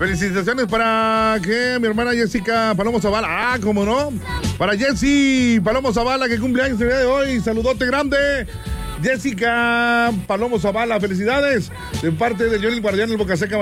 Felicitaciones para que mi hermana Jessica Palomo Zavala. Ah, cómo no. Para Jessy Palomo Zavala, que cumple años el día de hoy. Saludote grande. Jessica Palomo Zavala, felicidades. De parte de Johnny Guardián, el Boca Seca.